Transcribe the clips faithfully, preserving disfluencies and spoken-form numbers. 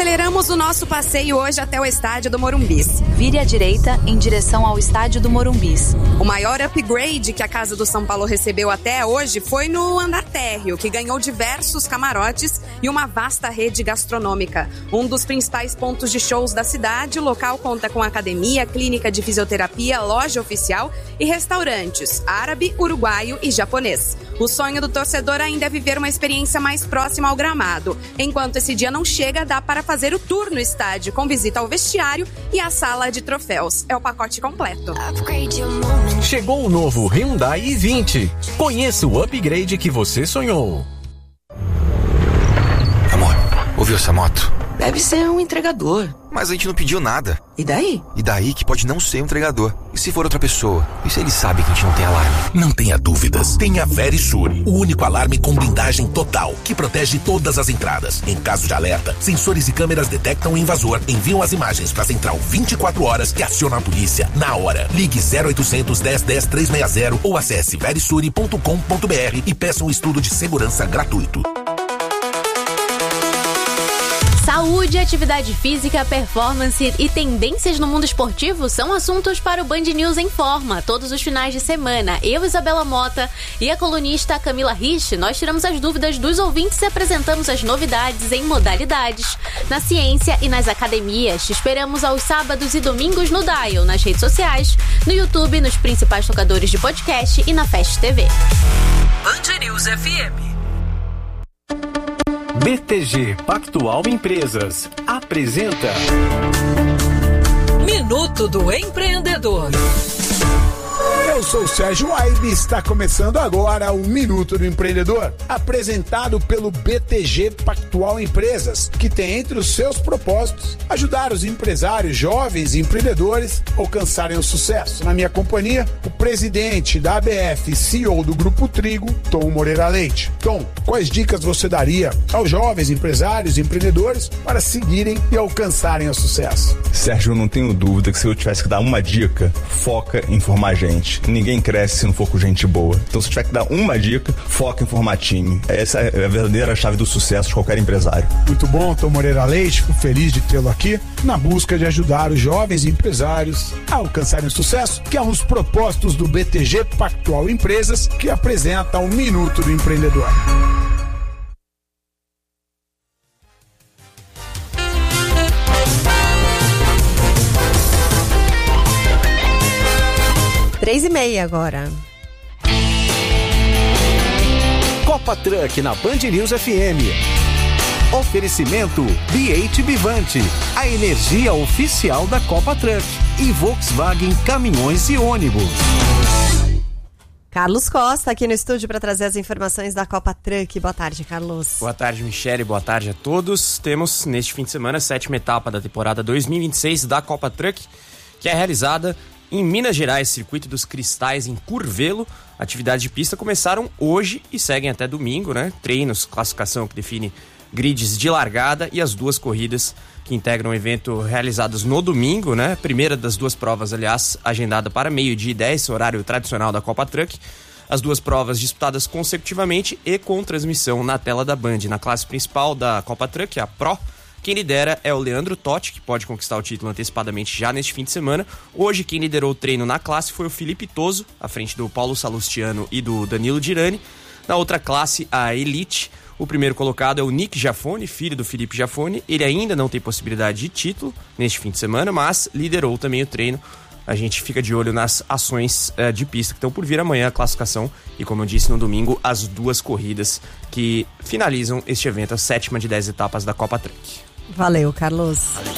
Aceleramos o nosso passeio hoje até o estádio do Morumbis. Vire à direita em direção ao estádio do Morumbis. O maior upgrade que a Casa do São Paulo recebeu até hoje foi no andar térreo, que ganhou diversos camarotes e uma vasta rede gastronômica. Um dos principais pontos de shows da cidade, o local conta com academia, clínica de fisioterapia, loja oficial e restaurantes árabe, uruguaio e japonês. O sonho do torcedor ainda é viver uma experiência mais próxima ao gramado. Enquanto esse dia não chega, dá para fazer o tour no estádio, com visita ao vestiário e à sala de troféus. É o pacote completo. Chegou o novo Hyundai i vinte. Conheça o upgrade que você sonhou. Amor, ouviu essa moto? Deve ser um entregador. Mas a gente não pediu nada. E daí? E daí que pode não ser um entregador. E se for outra pessoa? E se ele sabe que a gente não tem alarme? Não tenha dúvidas. Tenha Verisure, o único alarme com blindagem total, que protege todas as entradas. Em caso de alerta, sensores e câmeras detectam o invasor, enviam as imagens para a central vinte e quatro horas e aciona a polícia na hora. Ligue zero oitocentos, dez, dez, trezentos e sessenta ou acesse verisure ponto com ponto br e peça um estudo de segurança gratuito. Saúde, atividade física, performance e tendências no mundo esportivo são assuntos para o Band News em Forma. Todos os finais de semana, eu, Isabela Mota e a colunista Camila Rich, nós tiramos as dúvidas dos ouvintes e apresentamos as novidades em modalidades, na ciência e nas academias. Te esperamos aos sábados e domingos no Dial, nas redes sociais, no YouTube, nos principais tocadores de podcast e na Fast T V. Band News F M. B T G Pactual Empresas apresenta Minuto do Empreendedor. Eu sou o Sérgio Aibe e está começando agora o Minuto do Empreendedor, apresentado pelo B T G Pactual Empresas, que tem entre os seus propósitos ajudar os empresários jovens e empreendedores a alcançarem o sucesso. Na minha companhia, o presidente da A B F e C E O do Grupo Trigo, Tom Moreira Leite. Tom, quais dicas você daria aos jovens empresários e empreendedores para seguirem e alcançarem o sucesso? Sérgio, eu não tenho dúvida que se eu tivesse que dar uma dica, foca em formar gente. Ninguém cresce se não for com gente boa. Então, se tiver que dar uma dica, foca em formar time. Essa é a verdadeira chave do sucesso de qualquer empresário. Muito bom, Tom Moreira Leite. Fico feliz de tê-lo aqui na busca de ajudar os jovens empresários a alcançarem o sucesso, que é um dos propósitos do B T G Pactual Empresas, que apresenta o Minuto do Empreendedor. Três e meia agora. Copa Truck na Band News F M. Oferecimento B oito Bivante, a energia oficial da Copa Truck, e Volkswagen Caminhões e Ônibus. Carlos Costa aqui no estúdio para trazer as informações da Copa Truck. Boa tarde, Carlos. Boa tarde, Michele. Boa tarde a todos. Temos neste fim de semana a sétima etapa da temporada dois mil e vinte e seis da Copa Truck, que é realizada em Minas Gerais, Circuito dos Cristais, em Curvelo. Atividades de pista começaram hoje e seguem até domingo, né? Treinos, classificação que define grids de largada e as duas corridas que integram o evento realizadas no domingo, né? Primeira das duas provas, aliás, agendada para meio-dia e dez, horário tradicional da Copa Truck. As duas provas disputadas consecutivamente e com transmissão na tela da Band. Na classe principal da Copa Truck, a Pro, quem lidera é o Leandro Totti, que pode conquistar o título antecipadamente já neste fim de semana. Hoje, quem liderou o treino na classe foi o Felipe Toso, à frente do Paulo Salustiano e do Danilo Dirani. Na outra classe, a Elite, o primeiro colocado é o Nick Jafone, filho do Felipe Jafone. Ele ainda não tem possibilidade de título neste fim de semana, mas liderou também o treino. A gente fica de olho nas ações uh, de pista que estão por vir amanhã, a classificação e, como eu disse, no domingo, as duas corridas que finalizam este evento, a sétima de dez etapas da Copa Truck. Valeu, Carlos. Valeu.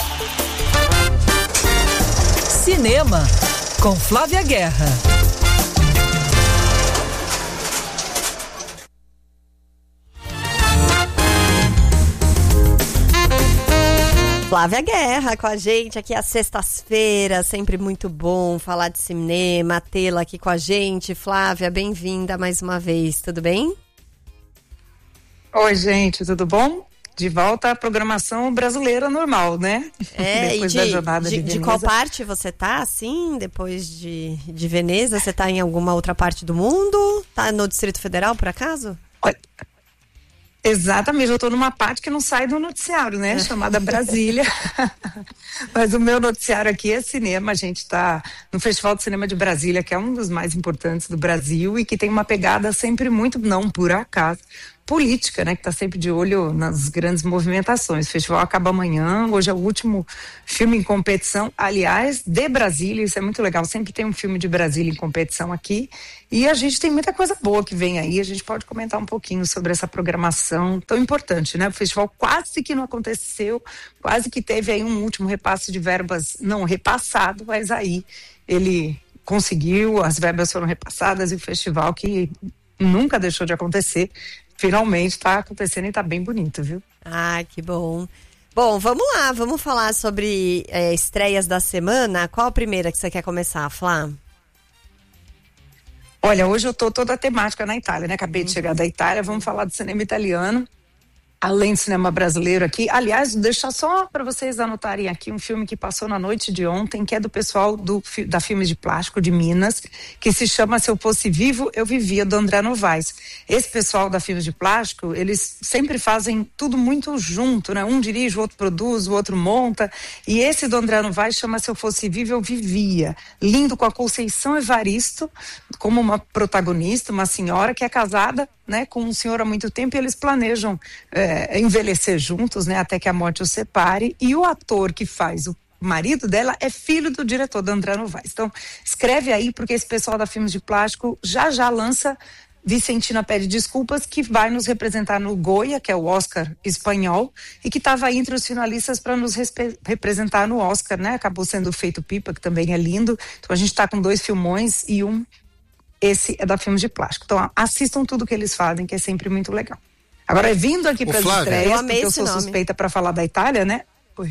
Cinema, com Flávia Guerra. Flávia Guerra com a gente aqui às sextas-feiras, sempre muito bom falar de cinema, tê-la aqui com a gente. Flávia, bem-vinda mais uma vez, tudo bem? Oi, gente, tudo bom? De volta à programação brasileira normal, né? É, depois e de, da jornada de, de, de qual parte você tá, assim, depois de, de Veneza? Você tá em alguma outra parte do mundo? Tá no Distrito Federal, por acaso? Olha, Exatamente, eu estou numa parte que não sai do noticiário, né? Chamada Brasília. Mas o meu noticiário aqui é cinema. A gente está no Festival de Cinema de Brasília, que é um dos mais importantes do Brasil e que tem uma pegada sempre muito, não por acaso, política, né? Que está sempre de olho nas grandes movimentações. O festival acaba amanhã, hoje é o último filme em competição, aliás, de Brasília, isso é muito legal, sempre tem um filme de Brasília em competição aqui, e a gente tem muita coisa boa que vem aí, a gente pode comentar um pouquinho sobre essa programação tão importante, né? O festival quase que não aconteceu, quase que teve aí um último repasse de verbas não repassado, mas aí ele conseguiu, as verbas foram repassadas e o festival que nunca deixou de acontecer, finalmente está acontecendo e está bem bonito, viu? Ah, que bom. Bom, vamos lá, vamos falar sobre é, estreias da semana. Qual a primeira que você quer começar, Flá? Olha, hoje eu tô toda a temática na Itália, né? Acabei de chegar da Itália, vamos falar do cinema italiano, além do cinema brasileiro aqui. Aliás, deixar só para vocês anotarem aqui um filme que passou na noite de ontem, que é do pessoal do, da Filmes de Plástico de Minas, que se chama Se Eu Fosse Vivo, Eu Vivia, do André Novaes. Esse pessoal da Filmes de Plástico, eles sempre fazem tudo muito junto, né? Um dirige, o outro produz, o outro monta. E esse do André Novaes chama Se Eu Fosse Vivo, Eu Vivia. Lindo, com a Conceição Evaristo como uma protagonista, uma senhora que é casada, né, com um senhor há muito tempo, e eles planejam é, envelhecer juntos, né, até que a morte os separe, e o ator que faz o marido dela é filho do diretor, do André Novaes. Então, escreve aí, porque esse pessoal da Filmes de Plástico já já lança Vicentina Pede Desculpas, que vai nos representar no Goya, que é o Oscar espanhol, e que estava aí entre os finalistas para nos representar no Oscar, né, acabou sendo feito Pipa, que também é lindo. Então a gente está com dois filmões e um esse é da Filmes de Plástico. Então, assistam tudo que eles fazem, que é sempre muito legal. Agora, vindo aqui para as estreias, porque eu sou nome. suspeita para falar da Itália, né? Oi.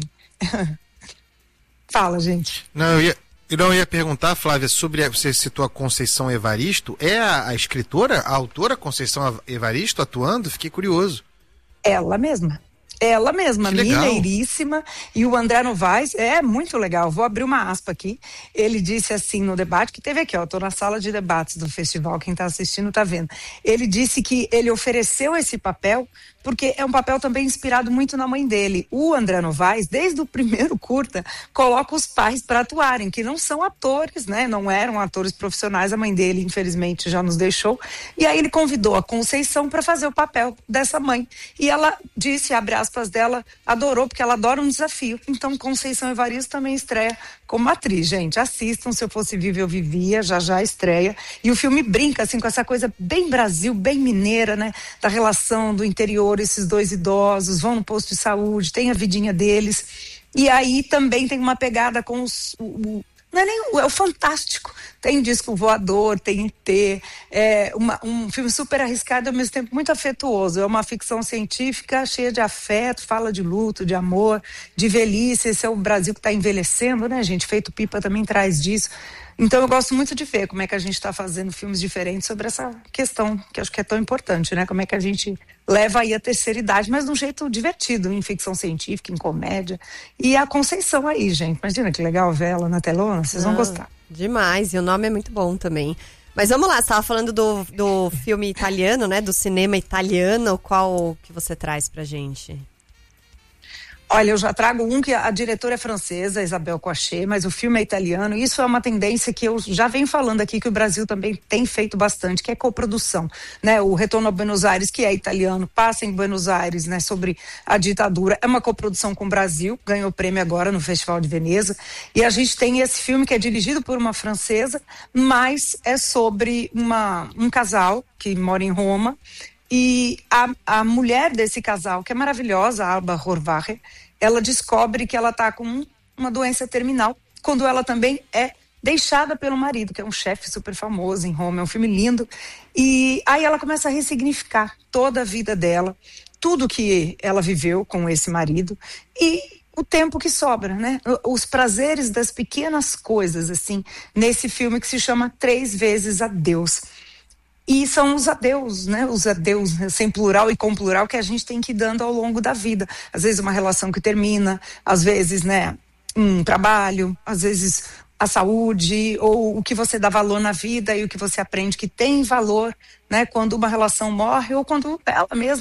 Fala, gente. Não, eu ia, eu não ia perguntar, Flávia, sobre a, você citou a Conceição Evaristo. É a, a escritora, a autora Conceição Evaristo atuando? Fiquei curioso. Ela mesma. Ela mesma, mineiríssima, e o André Novaes, é muito legal, vou abrir uma aspa aqui, ele disse assim no debate, que teve aqui, ó, tô na sala de debates do festival, quem tá assistindo tá vendo, ele disse que ele ofereceu esse papel, porque é um papel também inspirado muito na mãe dele. O André Novaes, desde o primeiro curta, coloca os pais para atuarem, que não são atores, né, não eram atores profissionais, a mãe dele infelizmente já nos deixou, e aí ele convidou a Conceição para fazer o papel dessa mãe, e ela disse, abre aspas dela, adorou, porque ela adora um desafio. Então Conceição Evaristo também estreia como atriz, gente, assistam, Se Eu Fosse Vivo, Eu Vivia, já já estreia, e o filme brinca assim com essa coisa bem Brasil, bem mineira, né, da relação do interior, esses dois idosos vão no posto de saúde, tem a vidinha deles, e aí também tem uma pegada com os, o, o não é nem o, é o fantástico, tem disco voador, tem E T, é uma, um filme super arriscado e ao mesmo tempo muito afetuoso, é uma ficção científica cheia de afeto, fala de luto, de amor, de velhice, esse é o Brasil que está envelhecendo, né, gente, Feito Pipa também traz disso. Então eu gosto muito de ver como é que a gente está fazendo filmes diferentes sobre essa questão, que acho que é tão importante, né? Como é que a gente leva aí a terceira idade, mas de um jeito divertido, em ficção científica, em comédia. E a Conceição aí, gente. Imagina que legal ver ela na telona, vocês vão ah, gostar. Demais, e o nome é muito bom também. Mas vamos lá, você estava falando do, do filme italiano, né? Do cinema italiano, qual que você traz pra gente? Olha, eu já trago um que a diretora é francesa, Isabelle Coixet, mas o filme é italiano. Isso é uma tendência que eu já venho falando aqui, que o Brasil também tem feito bastante, que é coprodução, né? O Retorno a Buenos Aires, que é italiano, passa em Buenos Aires, né? Sobre a ditadura. É uma coprodução com o Brasil, ganhou prêmio agora no Festival de Veneza. E a gente tem esse filme que é dirigido por uma francesa, mas é sobre uma, um casal que mora em Roma. E a, a mulher desse casal, que é maravilhosa, a Alba Horvath, ela descobre que ela está com uma doença terminal, quando ela também é deixada pelo marido, que é um chefe super famoso em Roma, é um filme lindo. E aí ela começa a ressignificar toda a vida dela, tudo que ela viveu com esse marido e o tempo que sobra, né? Os prazeres das pequenas coisas, assim, nesse filme que se chama Três Vezes Adeus. E são os adeus, né? Os adeus, né? Sem plural e com plural, que a gente tem que ir dando ao longo da vida. Às vezes uma relação que termina, às vezes, né, um trabalho, às vezes a saúde, ou o que você dá valor na vida e o que você aprende que tem valor, né? Quando uma relação morre ou quando ela mesma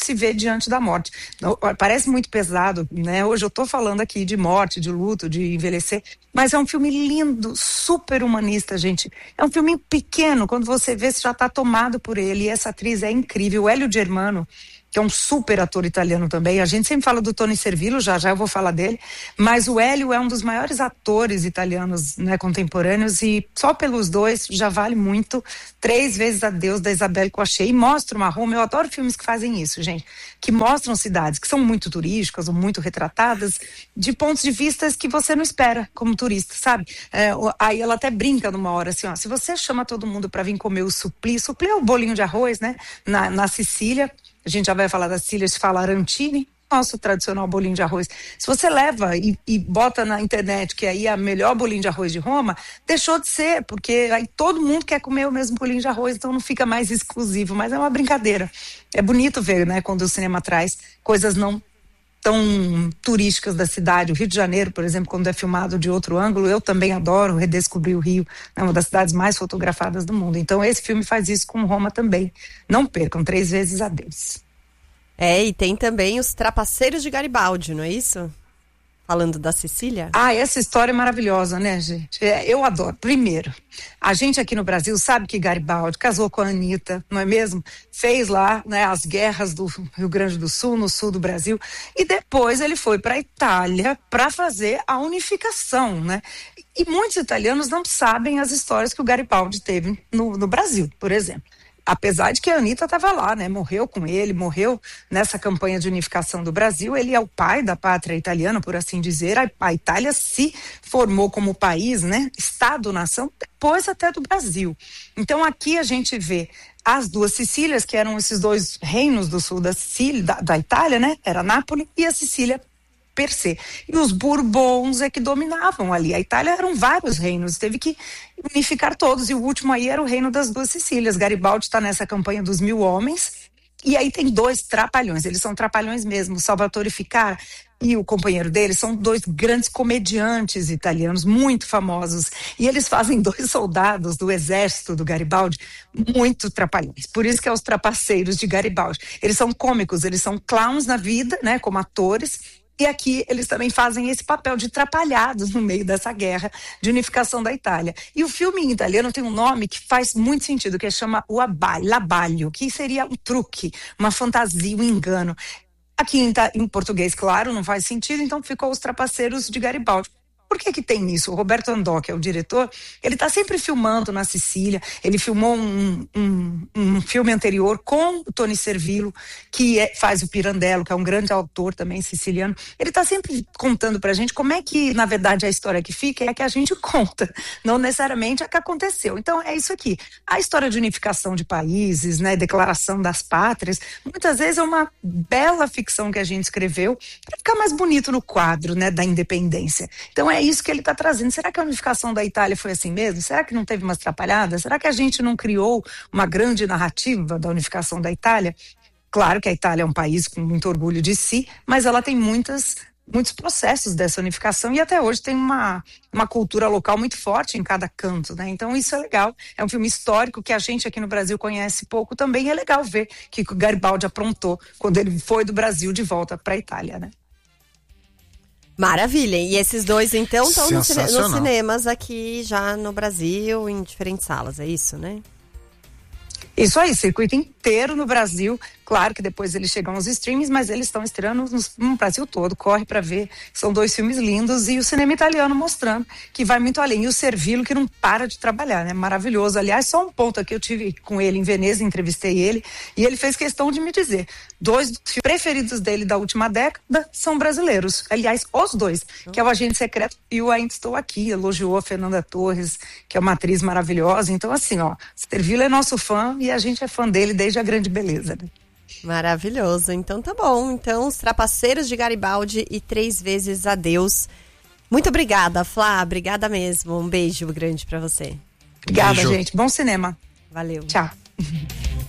se vê diante da morte. Não, parece muito pesado, né? Hoje eu tô falando aqui de morte, de luto, de envelhecer, mas é um filme lindo, super humanista, gente. É um filme pequeno, quando você vê, você já tá tomado por ele, e essa atriz é incrível. O Hélio Germano, que é um super ator italiano também. A gente sempre fala do Tony Servillo, já já eu vou falar dele, mas o Hélio é um dos maiores atores italianos, né, contemporâneos, e só pelos dois já vale muito. Três Vezes a Deus, da Isabelle Coixet, e mostra uma Roma. Eu adoro filmes que fazem isso, gente, que mostram cidades que são muito turísticas ou muito retratadas de pontos de vista que você não espera como turista, sabe? É, aí ela até brinca numa hora assim, ó, se você chama todo mundo para vir comer o supli, supli é o bolinho de arroz, né, na, na Sicília. A gente já vai falar da Sicília, se fala arancini, nosso tradicional bolinho de arroz. Se você leva e, e bota na internet que aí é a melhor bolinho de arroz de Roma, deixou de ser, porque aí todo mundo quer comer o mesmo bolinho de arroz, então não fica mais exclusivo, mas é uma brincadeira. É bonito ver, né, quando o cinema traz coisas não tão turísticas da cidade. O Rio de Janeiro, por exemplo, quando é filmado de outro ângulo, eu também adoro redescobrir o Rio, é uma das cidades mais fotografadas do mundo. Então esse filme faz isso com Roma também. Não percam, Três Vezes a Deus. É, e tem também Os Trapaceiros de Garibaldi, não é isso? Falando da Sicília? Ah, essa história é maravilhosa, né, gente? É, eu adoro. Primeiro, a gente aqui no Brasil sabe que Garibaldi casou com a Anitta, não é mesmo? Fez lá, né, as guerras do Rio Grande do Sul, no sul do Brasil, e depois ele foi para a Itália para fazer a unificação, né? E muitos italianos não sabem as histórias que o Garibaldi teve no, no Brasil, por exemplo. Apesar de que a Anitta estava lá, né? Morreu com ele, morreu nessa campanha de unificação do Brasil. Ele é o pai da pátria italiana, por assim dizer. A, a Itália se formou como país, né? Estado-nação, depois até do Brasil. Então aqui a gente vê as duas Sicílias, que eram esses dois reinos do sul da, Sicília, da, da Itália, né? Era Nápoles e a Sicília per se. E os Bourbons é que dominavam ali. A Itália eram vários reinos, teve que unificar todos, e o último aí era o reino das duas Sicílias. Garibaldi está nessa campanha dos mil homens, e aí tem dois trapalhões, eles são trapalhões mesmo. O Salvatore Ficar e o companheiro dele são dois grandes comediantes italianos muito famosos, e eles fazem dois soldados do exército do Garibaldi muito trapalhões, por isso que é os Trapaceiros de Garibaldi. Eles são cômicos, eles são clowns na vida, né, como atores. E aqui eles também fazem esse papel de trapalhados no meio dessa guerra de unificação da Itália. E o filme em italiano tem um nome que faz muito sentido, que chama o abbaglio, l'abbaglio, que seria um truque, uma fantasia, um engano. Aqui em, em português, claro, não faz sentido, então ficou Os Trapaceiros de Garibaldi. Por que que tem isso? O Roberto Andò, que é o diretor, ele está sempre filmando na Sicília. Ele filmou um, um, um filme anterior com o Tony Servillo, que é, faz o Pirandello, que é um grande autor também siciliano. Ele está sempre contando pra gente como é que, na verdade, a história que fica é a que a gente conta, não necessariamente a que aconteceu. Então é isso aqui. A história de unificação de países, né, declaração das pátrias, muitas vezes é uma bela ficção que a gente escreveu para ficar mais bonito no quadro, né, da independência. Então é isso que ele está trazendo. Será que a unificação da Itália foi assim mesmo? Será que não teve umas atrapalhadas? Será que a gente não criou uma grande narrativa da unificação da Itália? Claro que a Itália é um país com muito orgulho de si, mas ela tem muitas, muitos processos dessa unificação, e até hoje tem uma, uma cultura local muito forte em cada canto, né? Então isso é legal. É um filme histórico que a gente aqui no Brasil conhece pouco também. É legal ver que o Garibaldi aprontou quando ele foi do Brasil de volta para a Itália, né? Maravilha. E esses dois, então, estão nos cine- nos cinemas aqui já no Brasil, em diferentes salas, é isso, né? Isso aí, circuito inteiro no Brasil. Claro que depois eles chegam aos streams, mas eles estão estreando no, no Brasil todo. Corre pra ver. São dois filmes lindos, e o cinema italiano mostrando que vai muito além. E o Servillo, que não para de trabalhar, né? Maravilhoso. Aliás, só um ponto aqui, eu tive com ele em Veneza, entrevistei ele, e ele fez questão de me dizer: dois dos filmes preferidos dele da última década são brasileiros. Aliás, os dois, que é o Agente Secreto e o Ainda Estou Aqui. Elogiou a Fernanda Torres, que é uma atriz maravilhosa. Então, assim, ó, Servillo é nosso fã e a gente é fã dele desde A Grande Beleza, né? Maravilhoso. Então tá bom. Então, Os Trapaceiros de Garibaldi e Três Vezes a Deus. Muito obrigada, Flá. Obrigada mesmo. Um beijo grande pra você. Obrigada, beijo. Gente. Bom cinema. Valeu. Tchau.